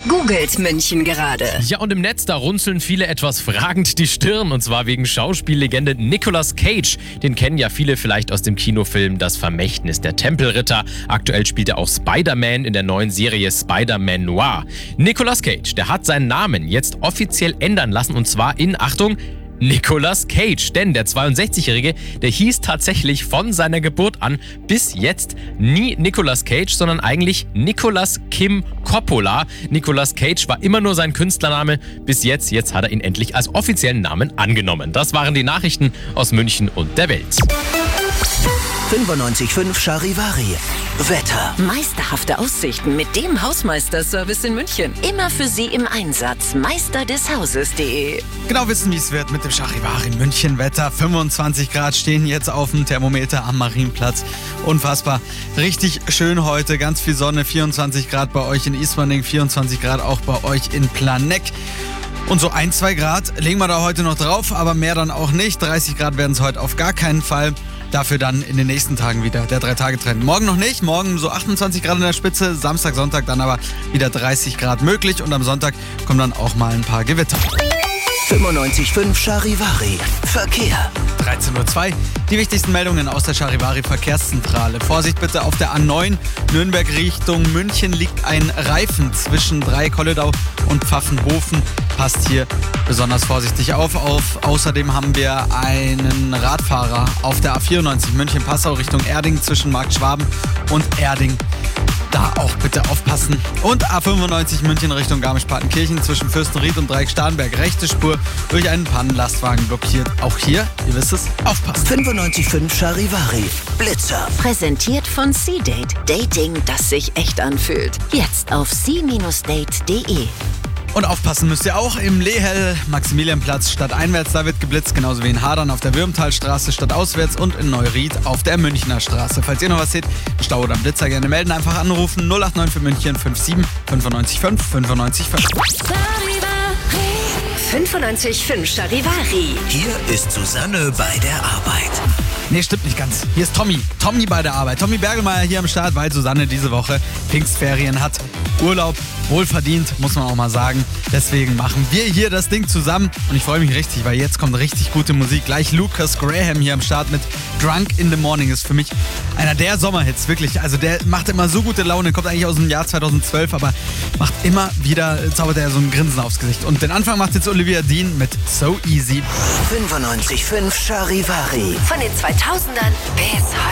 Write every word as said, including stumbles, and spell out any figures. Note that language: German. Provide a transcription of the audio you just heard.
googelt München gerade? Ja, und im Netz, da runzeln viele etwas fragend die Stirn. Und zwar wegen Schauspiellegende Nicolas Cage. Den kennen ja viele vielleicht aus dem Kinofilm Das Vermächtnis der Tempelritter. Aktuell spielt er auch Spider-Man in der neuen Serie Spider-Man Noir. Nicolas Cage, der hat seinen Namen jetzt offiziell ändern lassen. Und zwar in, Achtung, Nicolas Cage, denn der zweiundsechzigjährige, der hieß tatsächlich von seiner Geburt an bis jetzt nie Nicolas Cage, sondern eigentlich Nicolas Kim Coppola. Nicolas Cage war immer nur sein Künstlername bis jetzt. Jetzt hat er ihn endlich als offiziellen Namen angenommen. Das waren die Nachrichten aus München und der Welt. fünfundneunzig Komma fünf Charivari. Wetter. Meisterhafte Aussichten mit dem Hausmeister-Service in München. Immer für Sie im Einsatz. meister des hauses punkt de. Genau wissen, wie es wird mit dem Charivari München Wetter. fünfundzwanzig Grad stehen jetzt auf dem Thermometer am Marienplatz. Unfassbar. Richtig schön heute. Ganz viel Sonne. vierundzwanzig Grad bei euch in Ismaning, vierundzwanzig Grad auch bei euch in Planegg. Und so ein, zwei Grad legen wir da heute noch drauf, aber mehr dann auch nicht. dreißig Grad werden es heute auf gar keinen Fall. Dafür dann in den nächsten Tagen wieder der Drei-Tage-Trend. Morgen noch nicht, morgen so achtundzwanzig Grad in der Spitze, Samstag, Sonntag dann aber wieder dreißig Grad möglich und am Sonntag kommen dann auch mal ein paar Gewitter. fünfundneunzig Komma fünf Charivari. Verkehr. dreizehn Uhr zwei. Die wichtigsten Meldungen aus der Charivari Verkehrszentrale. Vorsicht bitte auf der A neun Nürnberg Richtung München liegt ein Reifen zwischen Drei-Kolledau und Pfaffenhofen. Passt hier besonders vorsichtig auf. auf. Außerdem haben wir einen Radfahrer auf der A vierundneunzig München-Passau Richtung Erding zwischen Markt Schwaben und Erding. Da auch bitte aufpassen. Und A fünfundneunzig München Richtung Garmisch-Partenkirchen zwischen Fürstenried und Dreieck-Starnberg. Rechte Spur durch einen Pannenlastwagen blockiert. Auch hier, ihr wisst es, aufpassen. fünfundneunzig Komma fünf Charivari. Blitzer. Präsentiert von C-Date. Dating, das sich echt anfühlt. Jetzt auf c Date punkt de. Und aufpassen müsst ihr auch im Lehel, Maximilianplatz stadteinwärts, da wird geblitzt, genauso wie in Hadern auf der Würmtalstraße stadtauswärts und in Neuried auf der Münchner Straße. Falls ihr noch was seht, Stau oder Blitzer, gerne melden, einfach anrufen null acht neun für München fünf sieben fünfundneunzig fünf fünfundneunzig fünf. fünfundneunzig Komma fünf Charivari. Hier ist Susanne bei der Arbeit. Nee, stimmt nicht ganz. Hier ist Tommy. Tommy bei der Arbeit. Tommy Bergelmeier hier am Start, weil Susanne diese Woche Pfingstferien hat. Urlaub, wohlverdient, muss man auch mal sagen. Deswegen machen wir hier das Ding zusammen. Und ich freue mich richtig, weil jetzt kommt richtig gute Musik. Gleich Lucas Graham hier am Start mit Drunk in the Morning. Ist für mich einer der Sommerhits, wirklich. Also der macht immer so gute Laune. Kommt eigentlich aus dem Jahr zweitausendzwölf, aber macht immer wieder, zaubert er so ein Grinsen aufs Gesicht. Und den Anfang macht jetzt Olivia Dean mit So Easy. fünfundneunzig Komma fünf Charivari. Von den zweitausendern bis heute.